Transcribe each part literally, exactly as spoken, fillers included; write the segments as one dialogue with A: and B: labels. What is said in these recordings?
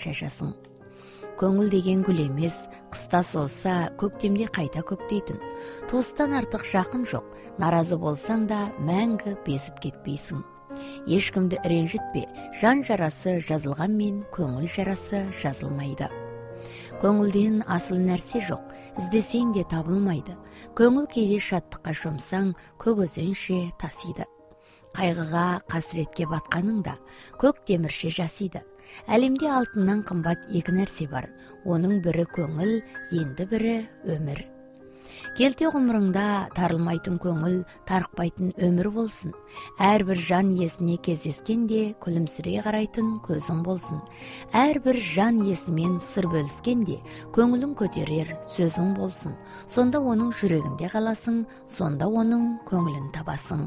A: шашасың. Көңіл деген гүл емес, қыста солса, көктемде қайта көктейтін. Туыстан артық жақын жоқ, наразы болсаң да мәңгі безіп кетпейсің. Ешкімді ренжітпе, жан жарасы жазылғанмен көңіл жарасы жазылмайды. Көңілден асыл нәрсе жоқ, іздесең де табылмайды. Көңіл кейде шаттыққа шомсаң, көгөзенше тасиды. Қайғыға, қасіретке батқаныңда, көк темірше жасиды. Әлемде алтыннан қымбат екі нәрсе бар. Оның бірі көңіл, енді бірі өмір. Келте ғұмырыңда тарылмайтын көңіл, тарықпайтын өмір болсын. Әрбір жан иесіне кездескенде күлімсірей қарайтын көзің болсын. Әрбір жан иесімен сыр бөліскенде көңілін көтерер сөзің болсын. Сонда оның жүрегінде қаласың, сонда оның көңілін табасың.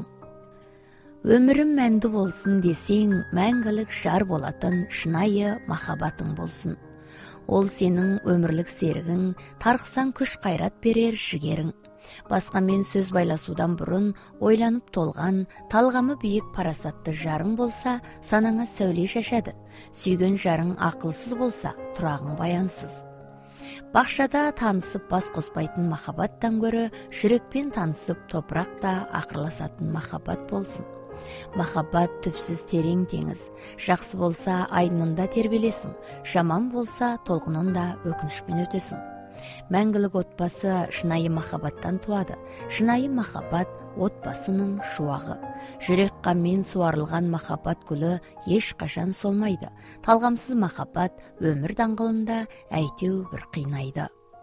A: Өмірім мәнді болсын десең, мәңгілік жар болатын шынайы махаббатың болсын. Ол сенің өмірлік серігің, тарқысаң күш қайрат берер жігерің. Басқамен сөз байласудан бұрын ойланып толған, талғамы биік парасатты жарың болса, санаңа сәуле шашады. Сүйген жарың ақылсыз болса, тұрағың баянсыз. Бақшада танысып бас қоспайтын махаббаттан гөрі, жүрекпен танысып топырақта ақырласатын махаббат болсын. Махаббат түпсіз терең теңіз. Жақсы болса айдынында тербелесің, жаман болса толқынында өкінішпен өтесің. Мәңгілік отбасы шынайы махаббаттан туады. Шынайы махаббат отбасының шуағы. Жүрек қанмен суарылған махаббат гүлі ешқашан солмайды. Талғамсыз махаббат өмір даңғылында әйтеу бір қинайды.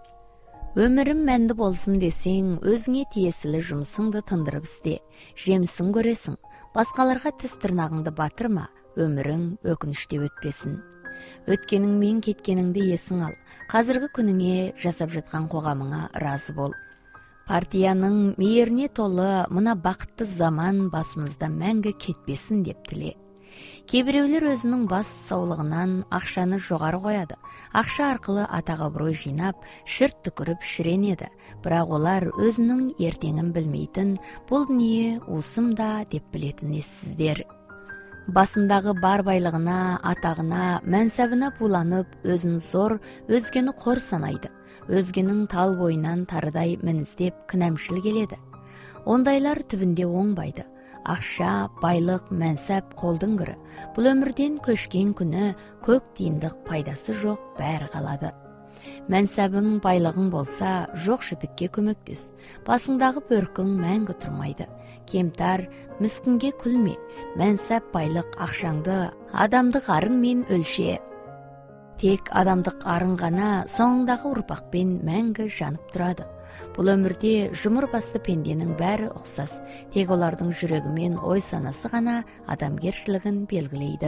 A: Өмірім мәнді болсын десең, өзіңе тиесілі жұмысыңды тындырып істе. Жемісін көресің. Басқаларға тіс тырнағыңды батырма, өмірің өкініште өтпесін. Өткеніңмен кеткеніңді есің ал. Қазіргі күніңе, жасап жатқан қоғамыңа разы бол. Партияның мейіріне толы мына бақытты заман басымызда мәңгі кетпесін деп тіле. Кейбіреулер өзінің бас саулығынан ақшаны жоғары қояды. Ақша арқылы атағы абырой жинап, шырт түкіріп шіренеді. Бірақ олар өзінің ертеңін білмейтін, бұл дүние уысымда деп білетін ессіздер. Басындағы бар байлығына, атағына, мәнсабына буланып, өзін зор, өзгені қор санайды. Өзгенің тал бойынан тарыдай мініздеп кінәмшіл келеді. Ондайлар түбінде оңбайды. Ақша, байлық, мәнсап қолдың кірі. Бұл өмірден көшкен күні көк тиындық пайдасы жоқ, бәрі қалады. Мәнсабың, байлығың болса, жоқ жітікке көмектес. Басыңдағы бөркің мәңгі тұрмайды. Кемтар, міскінге күлме. Мәнсап, байлық, ақшаңды адамдық арыңмен өлше. Тек адамдық арың ғана соңындағы ұрпақпен мәңгі жанып тұрады. Бұл өмірде жұмыр басты пенденің бәрі ұқсас, тек олардың жүрегімен ой санасы ғана адамгершілігін белгілейді.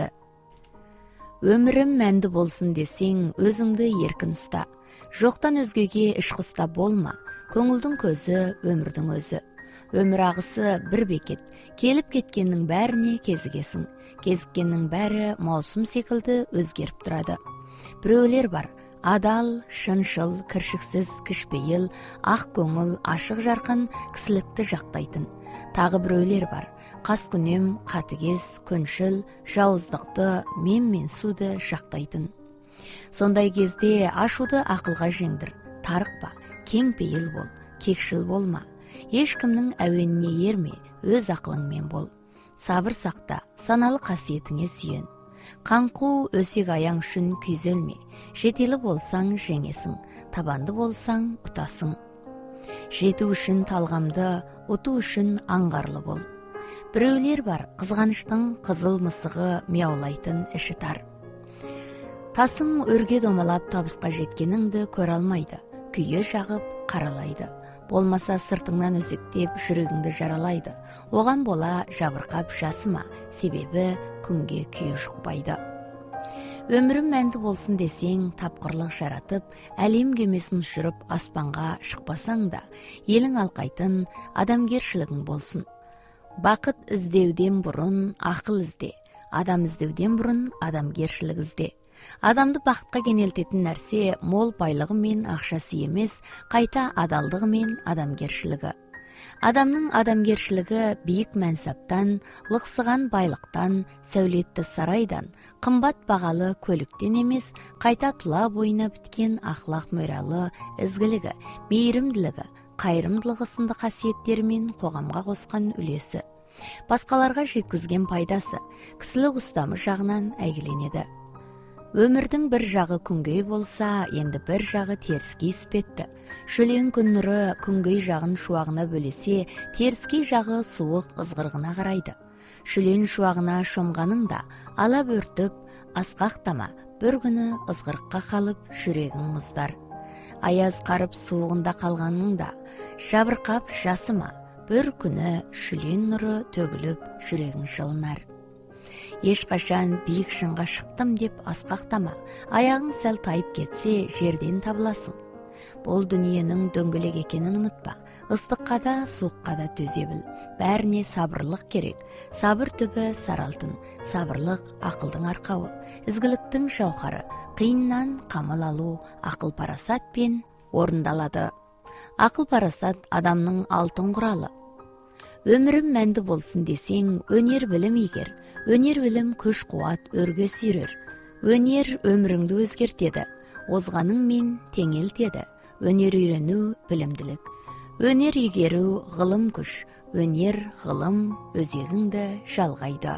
A: Өмірім мәнді болсын десең, өзіңді еркін ұста. Жоқтан өзгеге іш құста болма, көңілдің көзі өмірдің өзі. Өмір ағысы бір бекет, келіп кеткеннің бәріне кезігесің. Кезіккеннің бәрі маусым секілді өзгеріп тұрады. Біреулер бар, адал, шыншыл, кіршіксіз, кішпейіл, ақ көңіл, ашық жарқын, кісілікті жақтайтын. Тағы біреулер бар, қаскүнем, қатыгез, көншіл, жауыздықты, мен-мен суды жақтайтын. Сондай кезде ашуды ақылға жеңдір, тарықпа, кеңпейіл бол, кекшіл болма. Ешкімнің әуеніне ерме, өз ақылыңмен бол. Сабыр сақта, саналы қасиетіңе сүйен. Қанқу өсек аяң үшін күйзелме. Жетелі болсаң жеңесің, табанды болсаң ұтасың. Жету үшін талғамды, ұту үшін аңғарлы бол. Біреулер бар, қызғаныштың қызыл мысығы мияулайтын іші тар. Тасың өрге домалап табысқа жеткеніңді көр алмайды, күйе жағып қаралайды. Болмаса сыртыңнан өсектеп жүрегіңді жаралайды. Оған бола жабырқап жасыма, себебі күнге күйе жұқпайды. Өмірім мәнді болсын десең, тапқырлық жаратып, әлем кемесін жүріп аспанға шықпасаң да, елің алқайтын адамгершілігің болсын. Бақыт іздеуден бұрын ақыл ізде, адам іздеуден бұрын адамгершілік ізде. Адамды бақытқа кенелтетін нәрсе мол байлығы мен ақшасы емес, қайта адалдығы мен адамгершілігі. Адамның адамгершілігі биік мәнсаптан, лықсыған байлықтан, сәулетті сарайдан, қымбат бағалы көліктен емес, қайта тұла бойына біткен ақлақ мөралы, ізгілігі, мейірімділігі, қайырымдылығы сынды қасиеттерімен қоғамға қосқан үлесі, басқаларға жеткізген пайдасы, кісілік ұстамы жағынан әйгіленеді. Өмірдің бір жағы күнгей болса, енді бір жағы теріскей іспетті. Шөлең күн нұры күнгей жағын шуағына бөлесе, теріскей жағы суық ызғырғына қарайды. Шөлең шуағына шомғаның да, ала бөртіп, асқақтама, бір күні ызғырыққа қалып, жүрегің мұздар. Аяз қарып суығында қалғаның да, жабырқап жасыма, бір күні шөлең нұры төгіліп, жүрегің жылынар. Ешқашан биік шыңға шықтым деп асқақтама, аяғың сәл тайып кетсе, жерден табыласың. Бұл дүниенің дөңгелек екенін ұмытпа, ыстыққа да, суыққа да төзе біл. Бәріне сабырлық керек. Сабыр түбі саралтын, сабырлық ақылдың арқауы, ізгіліктің жауһары, қиыннан қамыл алу ақыл парасатпен орындалады. Ақыл парасат адамның алтын құралы. Өмірім мәнді болсын десең, өнер білім егер, өнер білім күш қуат өрге сүйрер. Өнер өміріңді өзгертеді, озғаныңмен теңелтеді. Өнер үйрену білімділік. Өнер игеру ғылым күш, өнер ғылым өзегіңді жалғайды.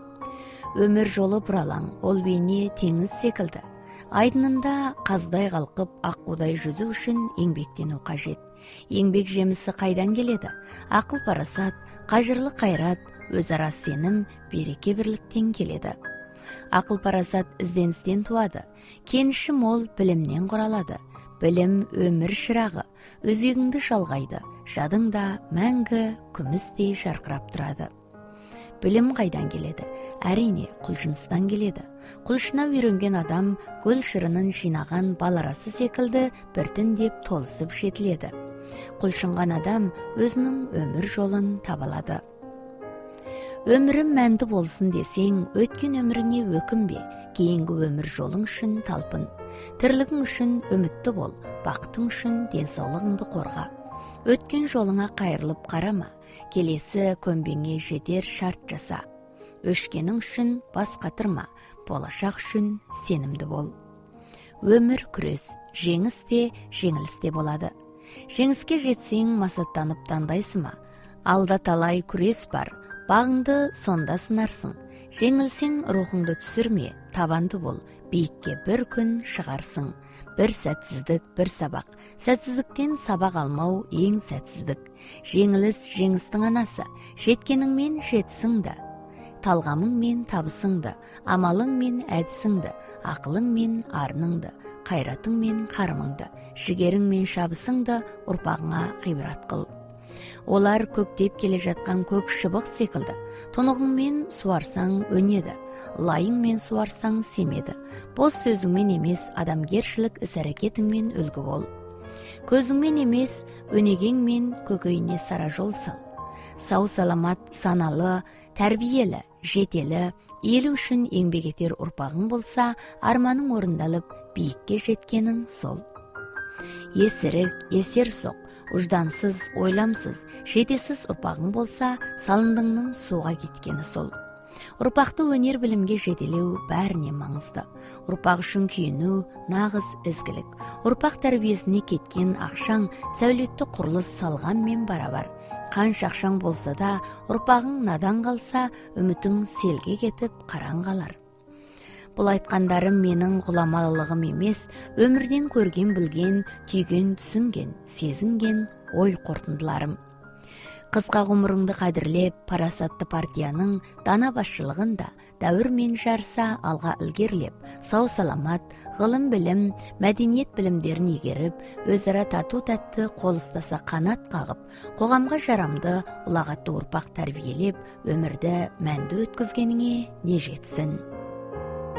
A: Өмір жолы бұралаң, ол бейне теңіз секілді. Айдынында қаздай қалқып, аққудай жүзу үшін еңбектену қажет. Еңбек жемісі қайдан келеді? Ақыл парасат, қажырлы қайрат, өзара сенім, береке бірліктен келеді. Ақыл парасат ізденістен туады. Кеніші мол білімнен құралады. Білім өмір шырағы, өзегіңді жалғайды, жадыңда мәңгі күмістей жарқырап тұрады. Білім қайдан келеді? Әрине, құлшыныстан келеді. Құлшына үйренген адам гүл шырынын жинаған баларасы секілді біртіндеп толысып жетіледі. Құлшынған адам өзінің өмір жолын табалады. Өмірім мәнді болсын десең, өткен өміріңе өкінбе, кейінгі өмір жолың үшін талпын. Тірлігің үшін үмітті бол, бақытың үшін денсаулығыңды қорға. Өткен жолыңа қайырылып қарама, келесі көмбеңе жетер шарт жаса. Өшкенің үшін бас қатырма, болашақ үшін сенімді бол. Өмір күрес, жеңіс те, жеңіліс те болады. Жеңіске жетсең масаттанып таңдайсың ма? Алда талай күрес бар, бағыңды сонда сынарсың. Жеңілсең рухыңды түсірме, табанды бол, биікке бір күн шығарсың. Бір сәтсіздік, бір сабақ. Сәтсіздіктен сабақ алмау ең сәтсіздік. Жеңіліс жеңістің анасы, жеткеніңмен жетісіңді. Талғамыңмен табысыңды, амалыңмен әдісіңді, ақылыңмен арныңды, қайратыңмен қарымыңды, жігеріңмен шабысыңды ұрпағыңа ғибрат қыл. Олар көктеп келе жатқан көк шыбық секілді. Тұнығыңмен суарсаң өнеді, лайыңмен суарсаң семеді. Бос сөзіңмен емес, адамгершілік іс-әрекетіңмен үлгі бол. Көзіңмен емес, өнегеңмен көкейіне сара жол сал. Сау саламат, саналы, тәрбиелі, жетелі, елі үшін еңбек етер ұрпағың болса, арманың орындалып, биікке жеткенің сол. Есірік, есер соқ, ұждансыз, ойламсыз, жетесіз ұрпағың болса, салындыңның суға кеткені сол. Ұрпақты өнер білімге жетелеу бәріне маңызды. Ұрпақ үшін күйіну нағыз ізгілік. Ұрпақ тәрбиесіне кеткен ақшаң сәулетті құрылыс салғанмен барабар. Қанша ақшаң болса да, ұрпағың надан қалса, үмітің селге кетіп қараң қалар. Бұл айтқандарым менің ғұламалылығым емес, өмірден көрген білген, түйген түсінген, сезінген ой қорытындыларым. Қысқа ғұмырыңды қадірлеп, парасатты партияның дана басшылығында дәуірмен жарса алға ілгерлеп, сау саламат, ғылым білім, мәдениет білімдерін игеріп, өзара тату тәтті қол ұстаса қанат қағып, қоғамға жарамды, ұлағатты ұрпақ тәрбиелеп, өмірді мәнді өткізгеніңе не жетсін.